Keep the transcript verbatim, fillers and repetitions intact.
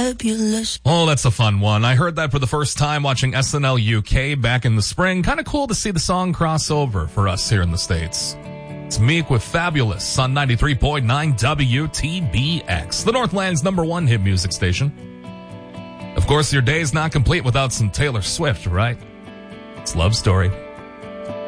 fabulous. Oh, that's a fun one. I heard that for the first time watching S N L U K back in the spring. Kind of cool to see the song cross over for us here in the States. It's Meek with Fabulous on ninety-three point nine W T B X, the Northland's number one hit music station. Of course, your day's not complete without some Taylor Swift, right? It's Love Story.